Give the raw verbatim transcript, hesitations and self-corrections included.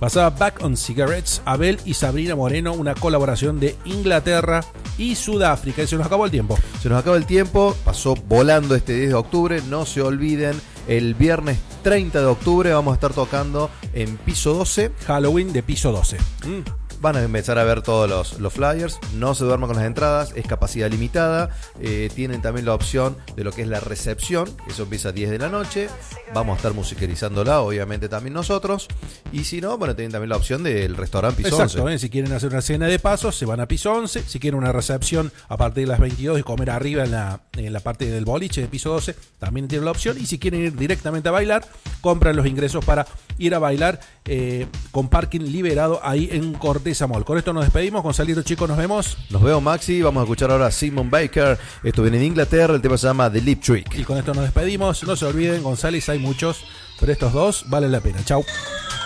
Pasaba Back on Cigarettes, Abel y Sabrina Moreno, una colaboración de Inglaterra y Sudáfrica. Y se nos acabó el tiempo. Se nos acabó el tiempo, pasó volando este diez de octubre. No se olviden, el viernes treinta de octubre vamos a estar tocando en Piso doce. Halloween de Piso doce. Mm. Van a empezar a ver todos los, los flyers. No se duerman con las entradas, es capacidad limitada. Eh, tienen también la opción de lo que es la recepción. Eso empieza a diez de la noche. Vamos a estar musicalizándola, obviamente también nosotros. Y si no, bueno, tienen también la opción del restaurante Piso Exacto, once. ¿eh? Si quieren hacer una cena de paso, se van a Piso once. Si quieren una recepción a partir de las veintidós y comer arriba en la, en la parte del boliche de Piso doce, también tienen la opción. Y si quieren ir directamente a bailar, compran los ingresos para ir a bailar eh, con parking liberado ahí en Corteza Mall. Con esto nos despedimos. Gonzalito, chicos, nos vemos. Nos vemos, Maxi. Vamos a escuchar ahora a Simon Baker. Esto viene de Inglaterra. El tema se llama The Lip Trick. Y con esto nos despedimos. No se olviden, González, hay muchos, pero estos dos valen la pena. Chau.